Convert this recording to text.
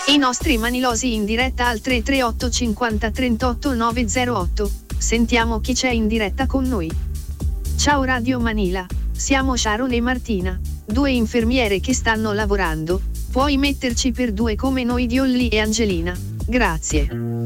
I nostri manilosi in diretta al 338 50 38 908. Sentiamo chi c'è in diretta con noi. Ciao Radio Manila, siamo Sharon e Martina, due infermiere che stanno lavorando. Puoi metterci per due come noi di Olli e Angelina. Grazie.